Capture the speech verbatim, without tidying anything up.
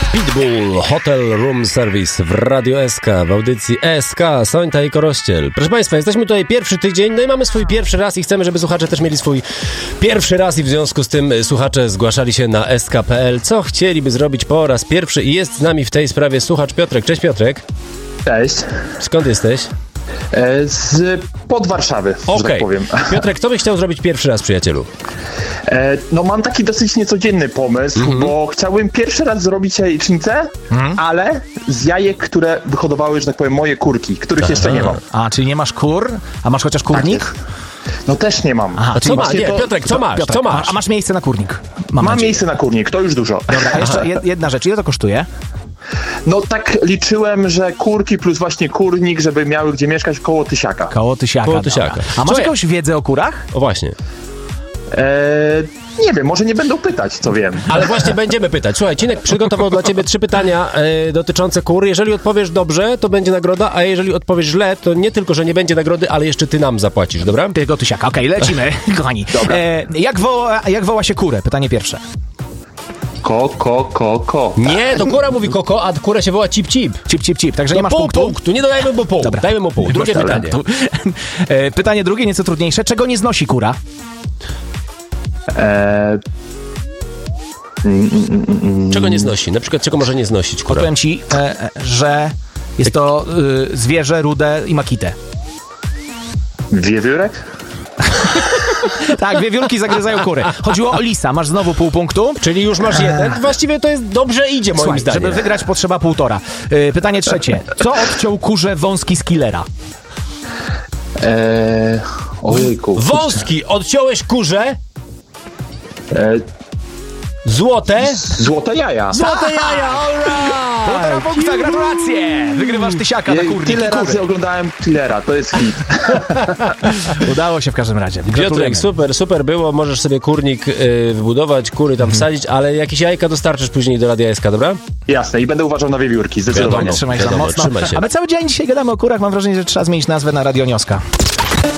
Pitbull, Hotel Room Service w Radio S K, w audycji S K, Sońta i Korościel. Proszę Państwa, jesteśmy tutaj pierwszy tydzień, no i mamy swój pierwszy raz i chcemy, żeby słuchacze też mieli swój pierwszy raz i w związku z tym słuchacze zgłaszali się na S K kropka P L, co chcieliby zrobić po raz pierwszy i jest z nami w tej sprawie słuchacz Piotrek. Cześć Piotrek. Cześć. Skąd jesteś? E, z pod Warszawy, okay. że tak powiem. Piotrek, co byś chciał zrobić pierwszy raz, przyjacielu? E, no mam taki dosyć niecodzienny pomysł, mm-hmm. bo chciałbym pierwszy raz zrobić jajecznicę, mm-hmm. ale z jajek, które wyhodowały, że tak powiem, moje kurki, których Aha. jeszcze nie mam. A, czyli nie masz kur? A masz chociaż kurnik? Tak no też nie mam. Aha, co masz? Nie, to... Piotrek, co masz? Piotrek, co masz? A masz miejsce na kurnik? Mam, mam miejsce na kurnik, to już dużo. Dobra, a jeszcze jedna rzecz, ile to kosztuje? No tak liczyłem, że kurki plus właśnie kurnik, żeby miały gdzie mieszkać, koło tysiaka. Koło tysiaka, koło tysiaka. A masz jakąś wiedzę o kurach? O właśnie. Eee, nie wiem, może nie będą pytać, co wiem. Ale właśnie będziemy pytać. Słuchaj, Cinek przygotował dla ciebie trzy pytania e, dotyczące kur. Jeżeli odpowiesz dobrze, to będzie nagroda, a jeżeli odpowiesz źle, to nie tylko, że nie będzie nagrody, ale jeszcze ty nam zapłacisz, dobra? Tego tysiaka. Okej, okay, lecimy, kochani. E, jak, woła, jak woła się kurę? Pytanie pierwsze. Ko, ko, ko, ko. Nie, to kura mówi koko, a kura się woła cip, cip. Cip, cip, cip. Także no nie masz pół punktu. punktu. Nie dodajmy mu pół. Dobra. Dajmy mu pół. Drugie pytanie. e, pytanie drugie, nieco trudniejsze. Czego nie znosi kura? Eee... Czego nie znosi? Na przykład czego może nie znosić kura? Powiem ci, e, że jest to e, zwierzę rude i makite. Wiewiórek? Tak, wiewiórki zagryzają kury. Chodziło o lisa, masz znowu pół punktu. Czyli już masz jeden. Właściwie to jest dobrze idzie, moim Słuchaj, zdaniem. żeby wygrać potrzeba półtora. E, pytanie trzecie. Co odciął kurze wąski z killera? Eee... Ojejku. Wąski, odciąłeś kurze? Eee... Złote? Złote jaja. Złote jaja, alright! Półtora punkta, gratulacje! Wygrywasz tysiaka na kurnik. Tyle razy kury. oglądałem Killera, to jest hit. Udało się w każdym razie. Piotrek, super, super było. Możesz sobie kurnik y, wybudować, kury tam wsadzić, ale jakieś jajka dostarczysz później do Radia S K, dobra? Jasne, i będę uważał na wiewiórki, zdecydowanie. Trzymaj się Wiadomo, mocno. trzymaj się. A my cały dzień dzisiaj gadamy o kurach. Mam wrażenie, że trzeba zmienić nazwę na Radio Nioska.